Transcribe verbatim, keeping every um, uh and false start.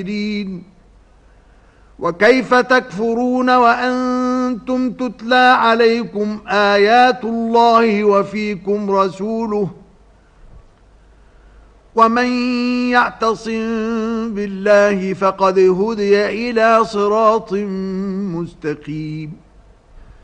وكيف تكفرون وأنتم تتلى عليكم آيات الله وفيكم رسوله ومن يعتصم بالله فقد هدي إلى صراط مستقيم